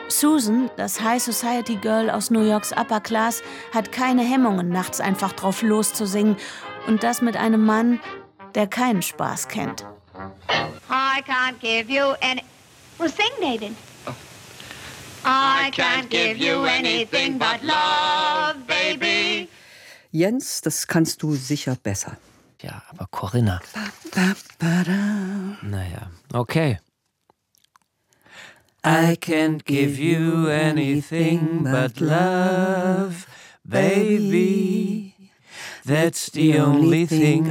Susan, das High Society Girl aus New Yorks Upper Class, hat keine Hemmungen, nachts einfach drauf loszusingen. Und das mit einem Mann, der keinen Spaß kennt. I can't give you any... Well, sing, David. I can't give you anything but love, baby. Jens, das kannst du sicher besser. Ja, aber Corinna. Naja, okay. I can't give you anything but love, baby. That's the only thing